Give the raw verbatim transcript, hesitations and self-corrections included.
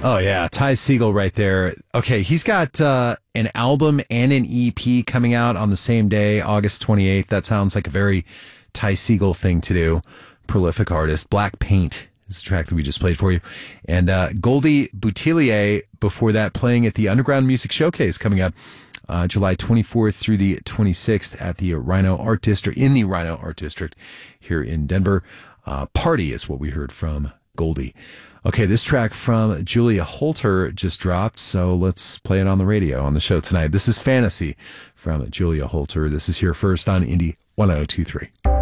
Oh, yeah. Ty Segall right there. Okay, he's got uh, an album and an E P coming out on the same day, August twenty-eighth. That sounds like a very Ty Segall thing to do. Prolific artist. Black Paint is the track that we just played for you. And uh, Goldie Boutillier, before that, playing at the Underground Music Showcase coming up uh, July twenty-fourth through the twenty-sixth at the Rhino Art District, in the Rhino Art District here in Denver. Uh, Party is what we heard from Goldie. Okay, this track from Julia Holter just dropped, so let's play it on the radio on the show tonight. This is Fantasy from Julia Holter. This is here first on Indie one oh two three.